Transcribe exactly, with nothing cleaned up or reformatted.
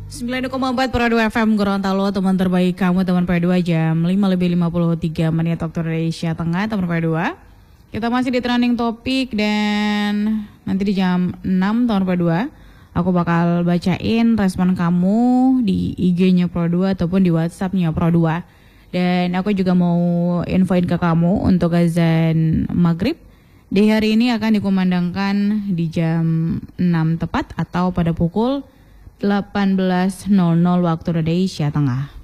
sembilan koma empat Pro dua F M Gorontalo, teman terbaik kamu, teman P dua jam lima lebih lima puluh tiga menit waktu Indonesia Tengah, teman P dua. Kita masih di trending topik dan nanti di jam enam teman P dua aku bakal bacain respon kamu di I G-nya Pro dua ataupun di WhatsApp-nya Pro dua. Dan aku juga mau infoin ke kamu untuk azan maghrib di hari ini akan dikumandangkan di jam enam tepat atau pada pukul delapan belas nol nol waktu Indonesia Tengah.